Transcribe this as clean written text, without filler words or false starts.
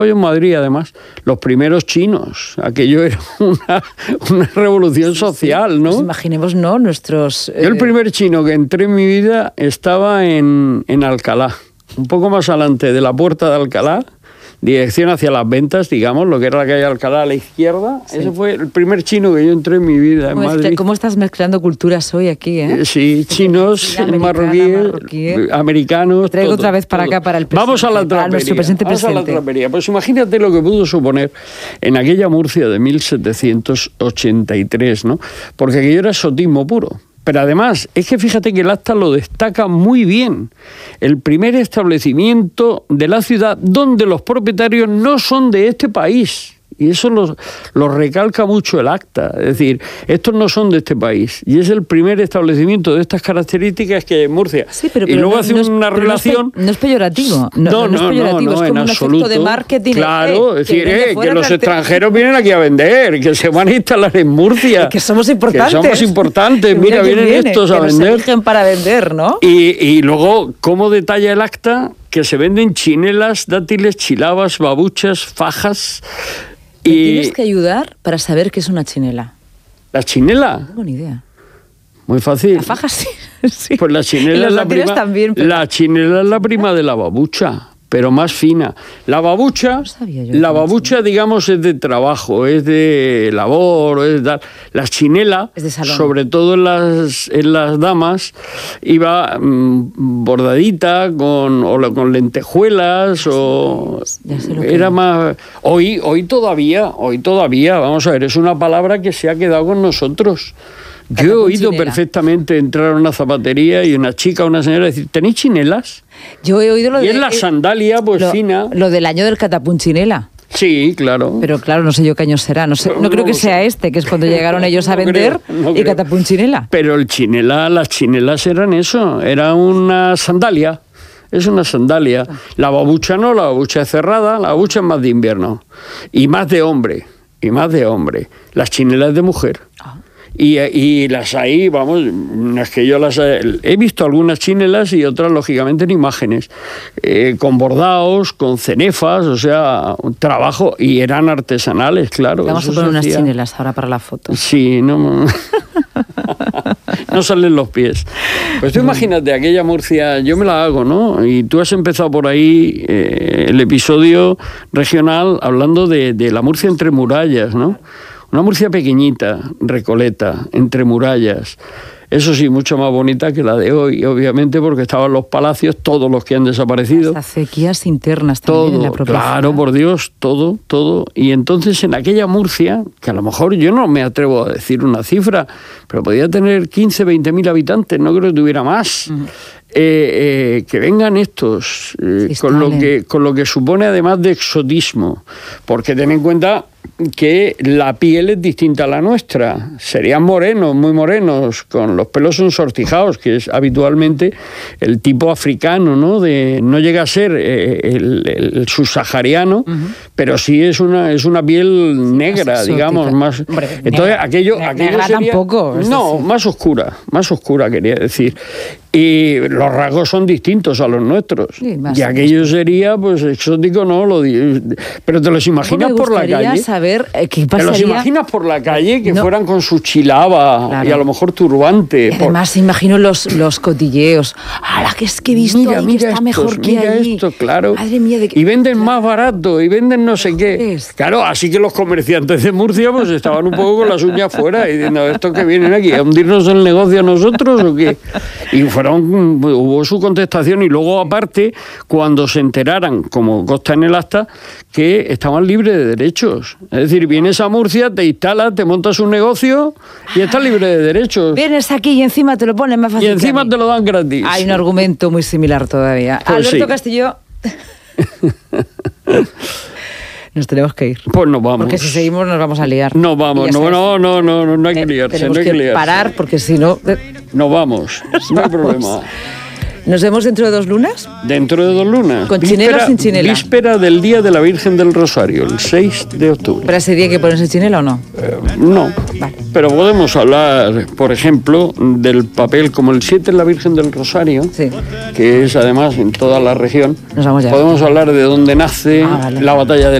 en Madrid, además, los primeros chinos. Aquello era una revolución social, ¿no? Pues imaginemos, ¿no? Nuestros... Yo el primer chino que entré en mi vida estaba en Alcalá, un poco más adelante de la puerta de Alcalá, dirección hacia las Ventas, digamos, lo que era la calle Alcalá a la izquierda. Sí. Ese fue el primer chino que yo entré en mi vida en Madrid. ¿Cómo estás mezclando culturas hoy aquí, eh? Sí, chinos, marroquíes, americanos. Traigo todo, otra vez para todo. acá para el presente. Vamos a la trapería. Vamos a la trapería. Pues imagínate lo que pudo suponer en aquella Murcia de 1783, ¿no? Porque aquello era exotismo puro. Pero además, es que fíjate que el acta lo destaca muy bien. El primer establecimiento de la ciudad donde los propietarios no son de este país. Y eso lo recalca mucho el acta. Es decir, estos no son de este país. Y es el primer establecimiento de estas características que hay en Murcia. Sí, pero y luego hace una relación... No es peyorativo. No es peyorativo, es como en un absoluto. Efecto de marketing. Claro, es decir, que los extranjeros vienen aquí a vender, que se van a instalar en Murcia. Que somos importantes. Que somos importantes. Mira, vienen estos a vender. Nos eligen para vender, ¿no? Y luego, ¿cómo detalla el acta? Que se venden chinelas, dátiles, chilabas, babuchas, fajas... Me tienes que ayudar para saber qué es una chinela. ¿La chinela? No tengo ni idea. Muy fácil. La faja sí. Sí. Pues la chinela es la prima. También, pero... La chinela es la prima de la babucha, pero más fina. La babucha, digamos, es de trabajo, es de labor, es de tal. La chinela, sobre todo en las damas, iba bordadita con lentejuelas era más. Hoy todavía, vamos a ver, es una palabra que se ha quedado con nosotros. Yo he oído perfectamente entrar a una zapatería y una chica, una señora decir, ¿tenéis chinelas? Yo he oído lo y es la sandalia, pues fina. Lo del año del catapunchinela. Sí, claro. Pero claro, no sé yo qué año será. No creo que sea que es cuando llegaron ellos a vender y catapunchinela. Pero las chinelas eran eso, era una sandalia. Es una sandalia. La babucha no, la babucha es cerrada, la babucha es más de invierno. Y más de hombre. Las chinelas de mujer. Y las hay, vamos, no es que yo las he visto algunas chinelas y otras, lógicamente, en imágenes, con bordados, con cenefas, o sea, un trabajo, y eran artesanales, claro. Vamos a poner unas chinelas ahora para la foto. Sí, no salen los pies. Pues tú imagínate, aquella Murcia, yo me la hago, ¿no? Y tú has empezado por ahí el episodio regional hablando de la Murcia entre murallas, ¿no? Una Murcia pequeñita, recoleta, entre murallas. Eso sí, mucho más bonita que la de hoy, obviamente, porque estaban los palacios, todos los que han desaparecido. Las acequias internas también todo, en la propia claro, ciudad. por Dios, todo. Y entonces en aquella Murcia, que a lo mejor yo no me atrevo a decir una cifra, pero podía tener 15, 20.000 habitantes, no creo que tuviera más. Uh-huh. Que vengan estos, con lo que supone además de exotismo, porque ten en cuenta que la piel es distinta a la nuestra. Serían morenos, muy morenos, con los pelos ensortijados, que es habitualmente el tipo africano, ¿no? No llega a ser el subsahariano, uh-huh. Pero sí es una piel negra, más digamos, más. Hombre, entonces aquello negra sería, tampoco. No, más oscura quería decir. Y los rasgos son distintos a los nuestros. Sí, y aquello sería, pues, exótico, ¿no? Pero te los imaginas por la calle. Saber qué pasaría. Te los imaginas por la calle que fueran con su chilaba, claro. Y a lo mejor turbante. Y además imagino los cotilleos. ¡Hala, que es que he visto ahí que está mejor que allí! Esto, claro. Madre mía, y venden más barato, y venden no sé qué. Claro, así que los comerciantes de Murcia pues estaban un poco con las uñas fuera y diciendo, ¿estos que vienen aquí? ¿A hundirnos el negocio a nosotros o qué? Y hubo su contestación, y luego aparte, cuando se enteraran, como consta en el acta, que estaban libres de derechos. Es decir, vienes a Murcia, te instalas, te montas un negocio y estás libre de derechos. Vienes aquí y encima te lo ponen más fácil. Y encima te lo dan gratis. Hay un argumento muy similar todavía. Pues Alberto sí. Castillo. Nos tenemos que ir. Pues nos vamos. Porque si seguimos nos vamos a liar. No vamos, no hay que liarse. Tenemos no hay que liarse. Parar porque si no... Nos vamos, no hay problema. ¿Nos vemos dentro de 2 lunas? Dentro de 2 lunas. ¿Con chinela o sin chinela? Víspera del Día de la Virgen del Rosario, el 6 de octubre. ¿Pero ese día hay que ponerse chinela o no? No. Vale. Pero podemos hablar, por ejemplo, del papel como el 7 en la Virgen del Rosario, Sí. que es además en toda la región. Nos vamos ya. Podemos hablar de dónde nace Vale. la batalla de